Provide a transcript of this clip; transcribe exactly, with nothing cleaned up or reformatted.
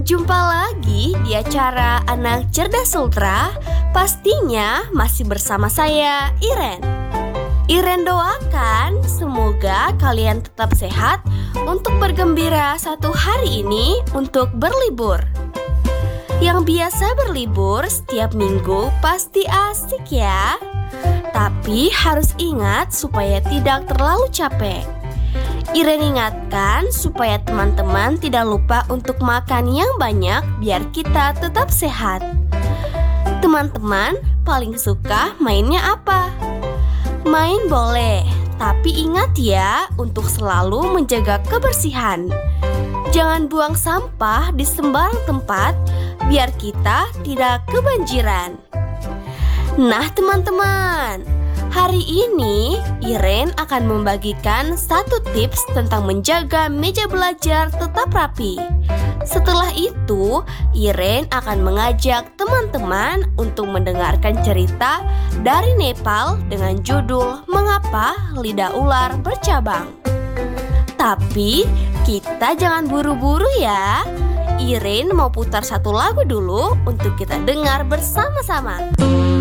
Jumpa lagi di acara Anak Cerdas Ultra. Pastinya masih bersama saya, Iren. Iren doakan semoga kalian tetap sehat untuk bergembira satu hari ini untuk berlibur. Yang biasa berlibur setiap minggu pasti asik ya. Tapi harus ingat supaya tidak terlalu capek. Iren ingatkan supaya teman-teman tidak lupa untuk makan yang banyak biar kita tetap sehat. Teman-teman paling suka mainnya apa? Main boleh, tapi ingat ya untuk selalu menjaga kebersihan. Jangan buang sampah di sembarang tempat biar kita tidak kebanjiran. Nah teman-teman, hari ini Iren akan membagikan satu tips tentang menjaga meja belajar tetap rapi. Setelah itu, Iren akan mengajak teman-teman untuk mendengarkan cerita dari Nepal dengan judul Mengapa Lidah Ular Bercabang. Tapi kita jangan buru-buru ya. Iren mau putar satu lagu dulu untuk kita dengar bersama-sama.